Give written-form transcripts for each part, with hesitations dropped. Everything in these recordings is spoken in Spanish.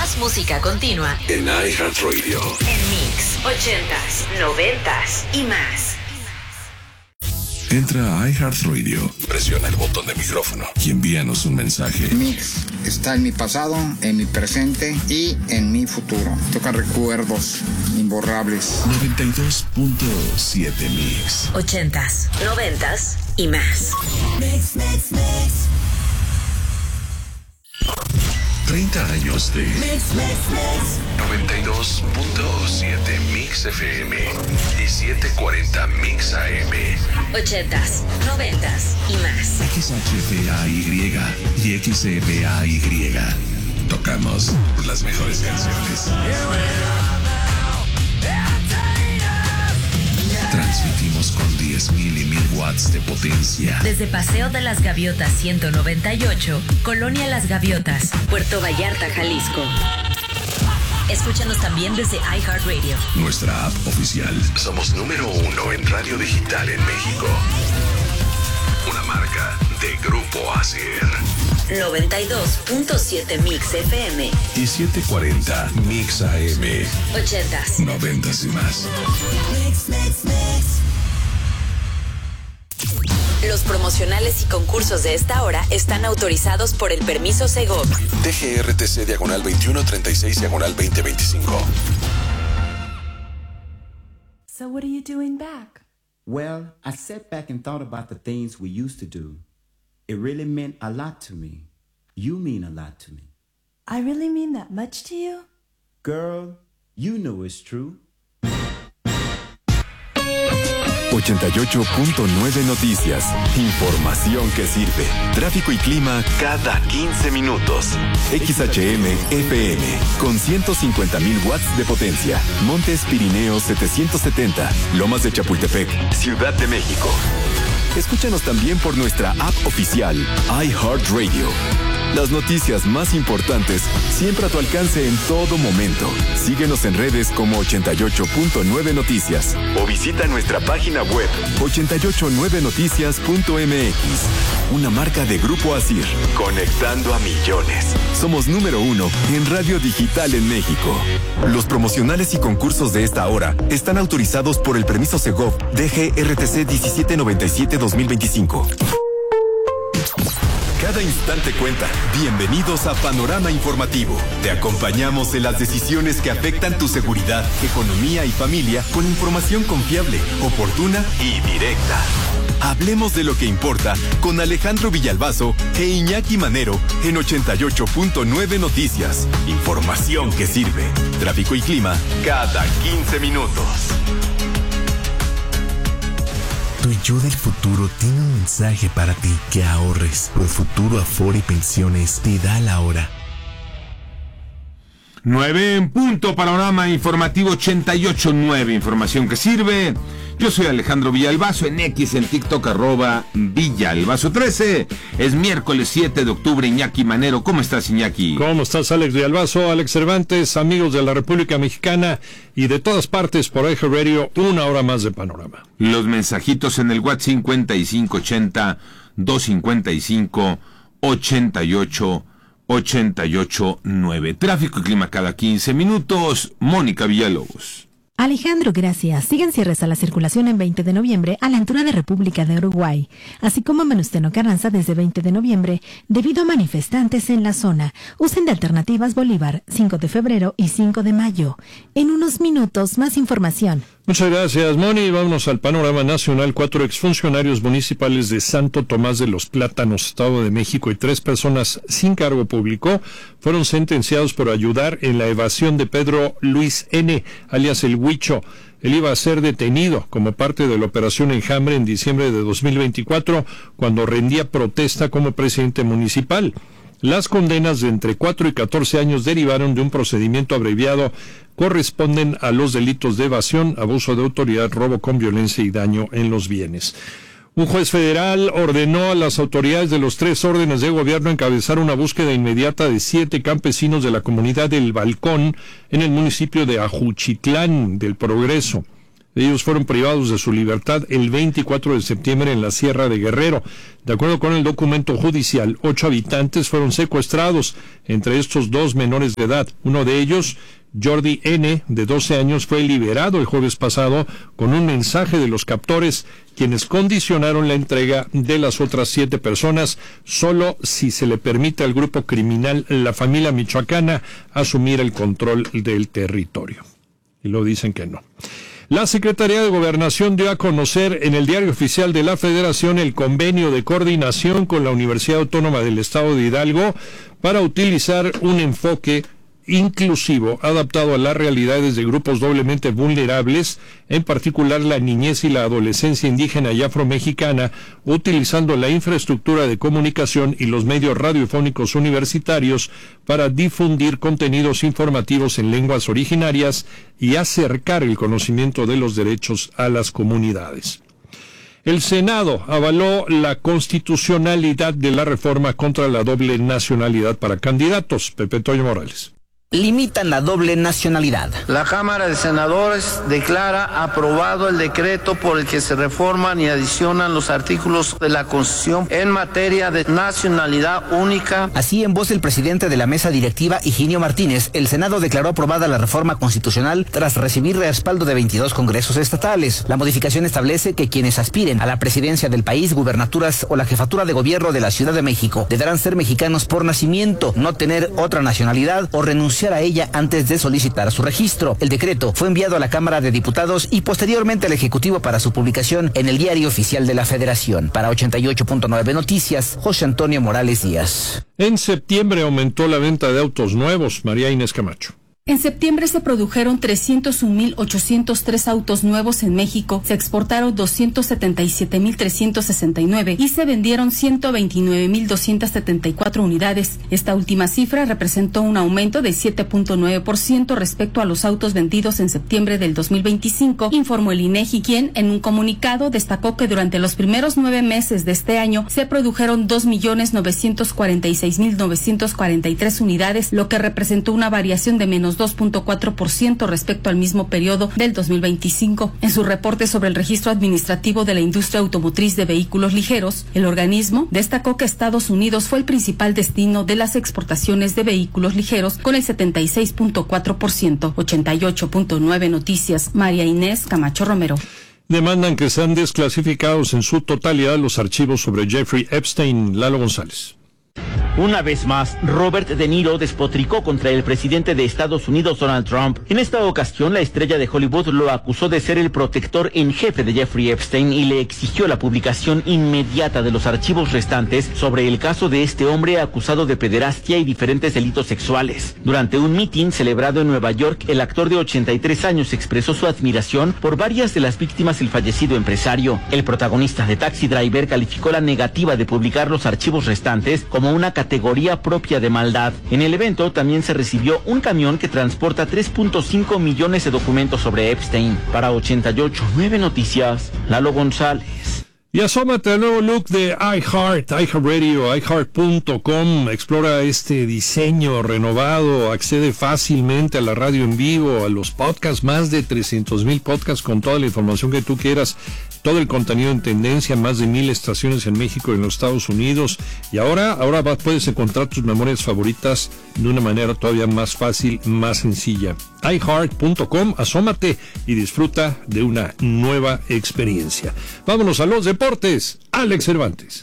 más música continua en iHeartRadio. En Mix 80s, 90s y más. Entra a iHeartRadio, presiona el botón de micrófono y envíanos un mensaje. Mix está en mi pasado, en mi presente y en mi futuro. Toca recuerdos imborrables. 92.7 Mix. 80s, 90s y más. Mix. 30 años de Mix. 92.7 Mix FM y 740 Mix AM. 80s, 90s y más. XHPAY y XEPAY. Tocamos las mejores canciones. Transmitimos con 10,000 y 1,000 watts de potencia. Desde Paseo de las Gaviotas 198, Colonia Las Gaviotas, Puerto Vallarta, Jalisco. Escúchanos también desde iHeartRadio. Nuestra app oficial. Somos número 1 en radio digital en México. Una marca de Grupo ASIR. 92.7 Mix FM y 740 Mix AM. 80s, 90s y más. Mix. Los promocionales y concursos de esta hora están autorizados por el permiso Segov. DGRTC /2136/2025. So what are you doing back? Well, I sat back and thought about the things we used to do. It really meant a lot to me. You mean a lot to me. I really mean that much to you? Girl, you know it's true. 88.9 Noticias. Información que sirve. Tráfico y clima cada 15 minutos. XHM FM con 150,000 watts de potencia. Montes Pirineos 770. Lomas de Chapultepec, Ciudad de México. Escúchanos también por nuestra app oficial, iHeartRadio. Las noticias más importantes siempre a tu alcance en todo momento. Síguenos en redes como 88.9 Noticias o visita nuestra página web 889noticias.mx. Una marca de Grupo ASIR, conectando a millones. Somos número 1 en radio digital en México. Los promocionales y concursos de esta hora están autorizados por el permiso Segov DGRTC 1797-2025. Cada instante cuenta. Bienvenidos a Panorama Informativo. Te acompañamos en las decisiones que afectan tu seguridad, economía y familia con información confiable, oportuna y directa. Hablemos de lo que importa con Alejandro Villalbazo e Iñaki Manero en 88.9 Noticias. Información que sirve. Tráfico y clima cada 15 minutos. Tu yo del futuro tiene un mensaje para ti: que ahorres. Profuturo Afore y Pensiones te da la hora. 9 en punto, Panorama Informativo 88.9, información que sirve. Yo soy Alejandro Villalbazo, en X, en TikTok, @Villalbazo13. Es miércoles 7 de octubre, Iñaki Manero. ¿Cómo estás, Iñaki? ¿Cómo estás, Alex Villalbazo? Alex Cervantes, amigos de la República Mexicana y de todas partes por iHeartRadio, una hora más de Panorama. Los mensajitos en el WhatsApp 5580-255-88-9. Tráfico y clima cada 15 minutos. Mónica Villalobos. Alejandro, gracias. Siguen cierres a la circulación en 20 de noviembre a la altura de República de Uruguay, así como en Venustiano Carranza desde 20 de noviembre debido a manifestantes en la zona. Usen de alternativas Bolívar, 5 de febrero y 5 de mayo. En unos minutos, más información. Muchas gracias, Moni. Vámonos al panorama nacional. 4 exfuncionarios municipales de Santo Tomás de los Plátanos, Estado de México, y 3 personas sin cargo público fueron sentenciados por ayudar en la evasión de Pedro Luis N., alias El Huicho. Él iba a ser detenido como parte de la Operación Enjambre en diciembre de 2024, cuando rendía protesta como presidente municipal. Las condenas de entre 4 y 14 años derivaron de un procedimiento abreviado. Corresponden a los delitos de evasión, abuso de autoridad, robo con violencia y daño en los bienes. Un juez federal ordenó a las autoridades de los 3 órdenes de gobierno encabezar una búsqueda inmediata de 7 campesinos de la comunidad del Balcón en el municipio de Ajuchitlán del Progreso. Ellos fueron privados de su libertad el 24 de septiembre en la Sierra de Guerrero. De acuerdo con el documento judicial, 8 habitantes fueron secuestrados, entre estos 2 menores de edad. Uno de ellos, Jordi N., de 12 años, fue liberado el jueves pasado con un mensaje de los captores, quienes condicionaron la entrega de las otras 7 personas solo si se le permite al grupo criminal La Familia Michoacana asumir el control del territorio. Y lo dicen que no. La Secretaría de Gobernación dio a conocer en el Diario Oficial de la Federación el convenio de coordinación con la Universidad Autónoma del Estado de Hidalgo para utilizar un enfoque inclusivo, adaptado a las realidades de grupos doblemente vulnerables, en particular la niñez y la adolescencia indígena y afromexicana, utilizando la infraestructura de comunicación y los medios radiofónicos universitarios para difundir contenidos informativos en lenguas originarias y acercar el conocimiento de los derechos a las comunidades. El Senado avaló la constitucionalidad de la reforma contra la doble nacionalidad para candidatos. Pepe Toño Morales. Limitan la doble nacionalidad. La Cámara de Senadores declara aprobado el decreto por el que se reforman y adicionan los artículos de la Constitución en materia de nacionalidad única. Así, en voz del presidente de la mesa directiva, Higinio Martínez, el Senado declaró aprobada la reforma constitucional tras recibir respaldo de 22 congresos estatales. La modificación establece que quienes aspiren a la presidencia del país, gubernaturas o la jefatura de gobierno de la Ciudad de México deberán ser mexicanos por nacimiento, no tener otra nacionalidad o renunciar a ella antes de solicitar su registro. El decreto fue enviado a la Cámara de Diputados y posteriormente al Ejecutivo para su publicación en el Diario Oficial de la Federación. Para 88.9 Noticias, José Antonio Morales Díaz. En septiembre aumentó la venta de autos nuevos. María Inés Camacho. En septiembre se produjeron 301.803 autos nuevos en México, se exportaron 277.369 y se vendieron 129.274 unidades. Esta última cifra representó un aumento de 7.9% respecto a los autos vendidos en septiembre del 2025, informó el INEGI, quien en un comunicado destacó que durante los primeros 9 meses de este año se produjeron 2.946.943 unidades, lo que representó una variación de menos 2.4% respecto al mismo periodo del 2025. En su reporte sobre el registro administrativo de la industria automotriz de vehículos ligeros, el organismo destacó que Estados Unidos fue el principal destino de las exportaciones de vehículos ligeros con el 76.4%. 88.9 Noticias, María Inés Camacho Romero. Demandan que sean desclasificados en su totalidad los archivos sobre Jeffrey Epstein. Lalo González. Una vez más, Robert De Niro despotricó contra el presidente de Estados Unidos, Donald Trump. En esta ocasión, la estrella de Hollywood lo acusó de ser el protector en jefe de Jeffrey Epstein y le exigió la publicación inmediata de los archivos restantes sobre el caso de este hombre acusado de pederastia y diferentes delitos sexuales. Durante un mitin celebrado en Nueva York, el actor de 83 años expresó su admiración por varias de las víctimas del fallecido empresario. El protagonista de Taxi Driver calificó la negativa de publicar los archivos restantes como una categoría propia de maldad. En el evento también se recibió un camión que transporta 3.5 millones de documentos sobre Epstein. Para 88.9 Noticias, Lalo González. Y asómate al nuevo look de iHeartRadio, iHeart.com. Explora este diseño renovado, accede fácilmente a la radio en vivo, a los podcasts, más de 300,000 podcasts con toda la información que tú quieras, todo el contenido en tendencia, más de 1,000 estaciones en México y en los Estados Unidos. Y ahora puedes encontrar tus memorias favoritas de una manera todavía más fácil, más sencilla. iHeart.com, asómate y disfruta de una nueva experiencia. Vámonos a los deportes. Alex Cervantes.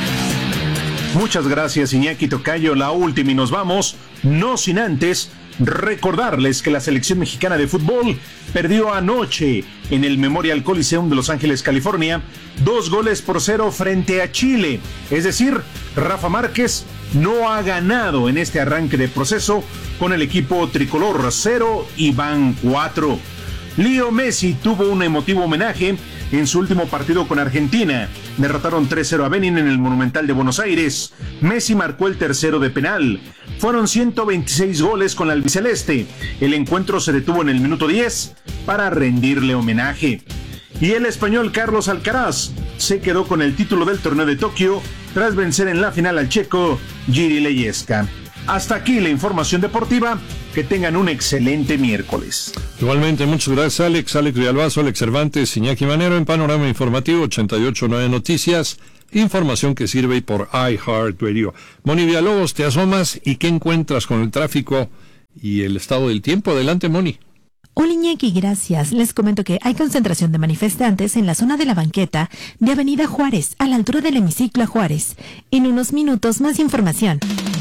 Muchas gracias, Iñaki Tocayo. La última y nos vamos, no sin antes recordarles que la selección mexicana de fútbol perdió anoche en el Memorial Coliseum de Los Ángeles, California, 2-0 frente a Chile. Es decir, Rafa Márquez no ha ganado en este arranque de proceso con el equipo tricolor. 0 y van 4. Leo Messi tuvo un emotivo homenaje en su último partido con Argentina. Derrotaron 3-0 a Benin en el Monumental de Buenos Aires. Messi marcó el tercero de penal. Fueron 126 goles con la albiceleste. El encuentro se detuvo en el minuto 10 para rendirle homenaje. Y el español Carlos Alcaraz se quedó con el título del torneo de Tokio tras vencer en la final al checo Jiří Leječka. Hasta aquí la información deportiva. Que tengan un excelente miércoles. Igualmente, muchas gracias, Alex Villalbazo, Alex Cervantes, Iñaki Manero en Panorama Informativo 88.9 Noticias. Información que sirve por iHeartRadio. Moni Villalobos, te asomas y ¿qué encuentras con el tráfico y el estado del tiempo? Adelante, Moni. Hola Iñaki, gracias. Les comento que hay concentración de manifestantes en la zona de la banqueta de Avenida Juárez, a la altura del hemiciclo a Juárez. En unos minutos, más información.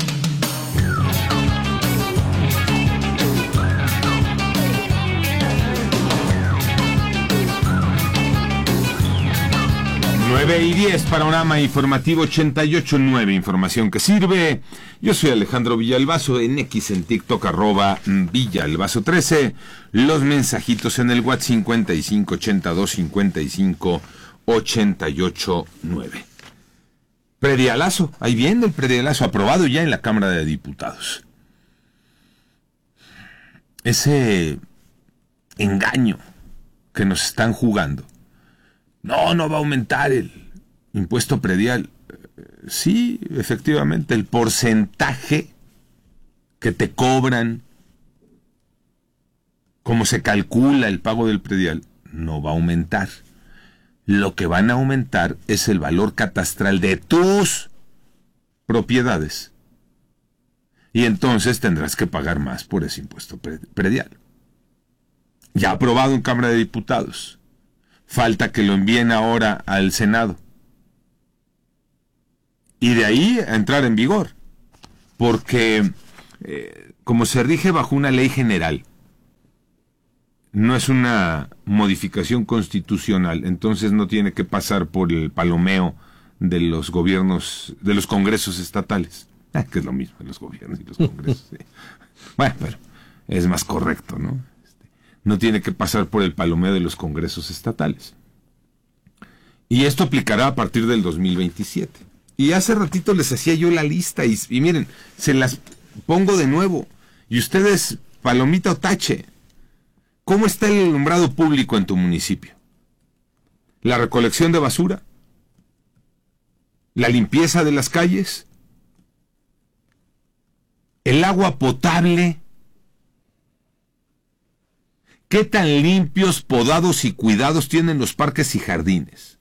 Nueve y 10, Panorama Informativo 88.9, información que sirve. Yo soy Alejandro Villalbazo, en X, en TikTok, @Villalbazo13. Los mensajitos en el WhatsApp 5582558889. Predialazo, ahí viene el predialazo, aprobado ya en la Cámara de Diputados. Ese engaño que nos están jugando. No va a aumentar el impuesto predial. Sí, efectivamente, el porcentaje que te cobran, como se calcula el pago del predial, no va a aumentar. Lo que van a aumentar es el valor catastral de tus propiedades. Y entonces tendrás que pagar más por ese impuesto predial. Ya aprobado en Cámara de Diputados. Falta que lo envíen ahora al Senado. Y de ahí a entrar en vigor. Porque como se rige bajo una ley general, no es una modificación constitucional, entonces no tiene que pasar por el palomeo de los gobiernos, de los congresos estatales. Que es lo mismo, los gobiernos y los congresos. Sí. Bueno, pero es más correcto, ¿no? No tiene que pasar por el palomeo de los congresos estatales. Y esto aplicará a partir del 2027. Y hace ratito les hacía yo la lista y miren, se las pongo de nuevo. Y ustedes, palomita o tache, ¿cómo está el alumbrado público en tu municipio? ¿La recolección de basura? ¿La limpieza de las calles? ¿El agua potable? ¿Qué tan limpios, podados y cuidados tienen los parques y jardines?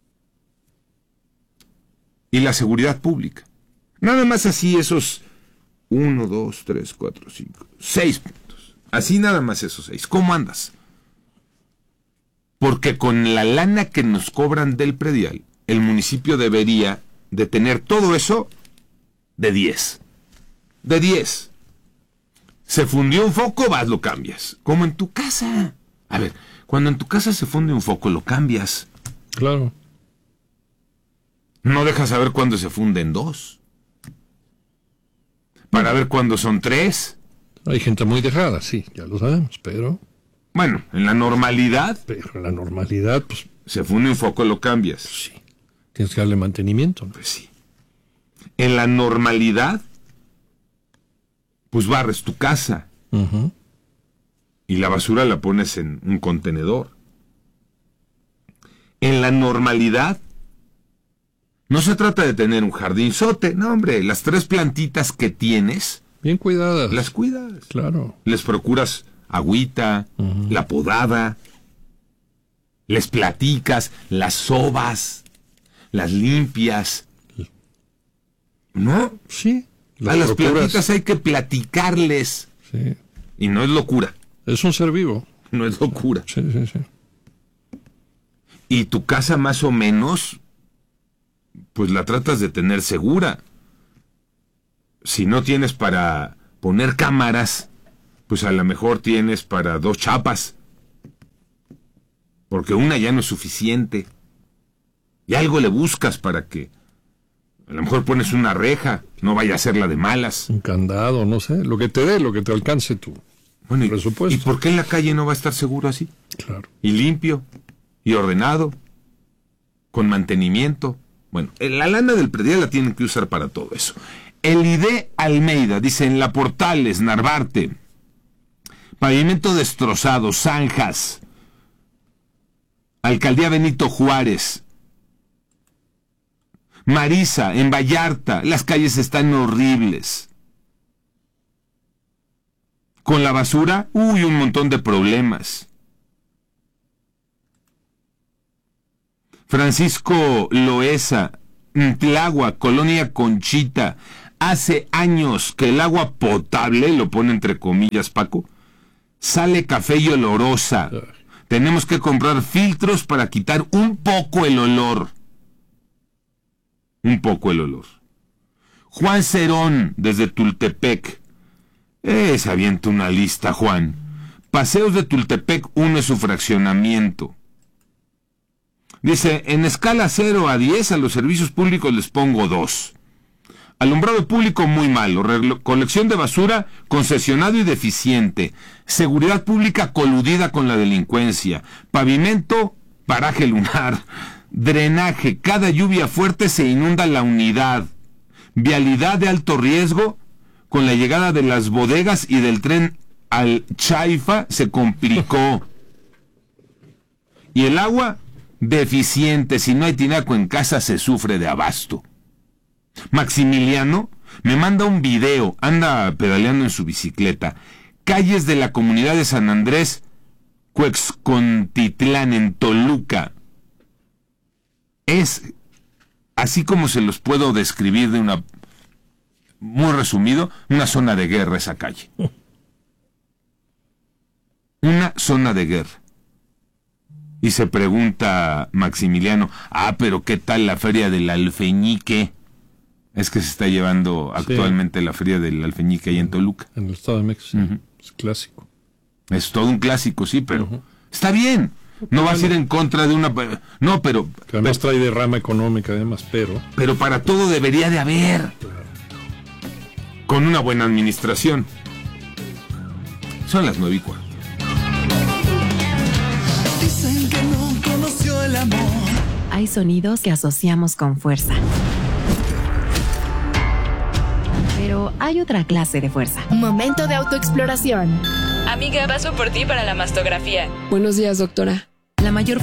Y la seguridad pública. Nada más así esos 1, 2, 3, 4, 5, 6 puntos. Así nada más esos 6. ¿Cómo andas? Porque con la lana que nos cobran del predial, el municipio debería de tener todo eso de 10. De 10. Se fundió un foco, vas, lo cambias. Como en tu casa. A ver, cuando en tu casa se funde un foco, lo cambias. Claro. No dejas saber cuándo se funden 2. Para ver cuándo son 3. Hay gente muy dejada, sí, ya lo sabemos, pero... Bueno, en la normalidad... Pero en la normalidad, pues... Se funde un foco, lo cambias. Sí. Tienes que darle mantenimiento, ¿no? Pues sí. En la normalidad... pues barres tu casa. Uh-huh. Y la basura la pones en un contenedor. En la normalidad, no se trata de tener un jardinzote. No, hombre, las 3 plantitas que tienes... bien cuidadas. Las cuidas. Claro. Les procuras agüita, uh-huh, la podada. Les platicas, las sobas, las limpias. ¿No? Sí. A las plantitas hay que platicarles. Sí. Y no es locura. Es un ser vivo. No es locura. Sí. Y tu casa más o menos, pues la tratas de tener segura. Si no tienes para poner cámaras, pues a lo mejor tienes para 2 chapas. Porque una ya no es suficiente. Y algo le buscas para que... a lo mejor pones una reja, no vaya a ser la de malas. Un candado, no sé, lo que te dé, lo que te alcance tu presupuesto. ¿Y por qué en la calle no va a estar seguro así? Claro. Y limpio, y ordenado, con mantenimiento. Bueno, la lana del predial la tienen que usar para todo eso. El ID Almeida dice, en La Portales, Narvarte, pavimento destrozado, zanjas. Alcaldía Benito Juárez. Marisa, en Vallarta, las calles están horribles. Con la basura, un montón de problemas. Francisco Loesa, Tláhuac, Colonia Conchita. Hace años que el agua potable, lo pone entre comillas Paco, sale café y olorosa. Tenemos que comprar filtros para quitar un poco el olor. Un poco el olor. Juan Cerón, desde Tultepec. Se avienta una lista, Juan. Paseos de Tultepec 1 es su fraccionamiento. Dice, en escala 0 a 10 a los servicios públicos les pongo 2. Alumbrado público muy malo, colección de basura concesionado y deficiente, seguridad pública coludida con la delincuencia, pavimento, paraje lunar, drenaje, cada lluvia fuerte se inunda la unidad, vialidad de alto riesgo, con la llegada de las bodegas y del tren al Chaifa se complicó. Y el agua, deficiente, si no hay tinaco en casa se sufre de abasto. Maximiliano me manda un video, anda pedaleando en su bicicleta, calles de la comunidad de San Andrés, Cuexcontitlán, en Toluca. Es, así como se los puedo describir de una, muy resumido, una zona de guerra esa calle. Una zona de guerra. Y se pregunta Maximiliano, pero ¿qué tal la feria del Alfeñique? Es que se está llevando actualmente la feria del Alfeñique ahí en Toluca. En el Estado de México, es clásico. Es todo un clásico, sí, pero está bien. No vas a ir en contra de una... No, pero... Que además trae derrama económica, además, pero... Pero para todo debería de haber. Claro. Con una buena administración. Son las 9:15. Dicen que no conoció el amor. Hay sonidos que asociamos con fuerza. Pero hay otra clase de fuerza. Momento de autoexploración. Amiga, paso por ti para la mastografía. Buenos días, doctora. La mayor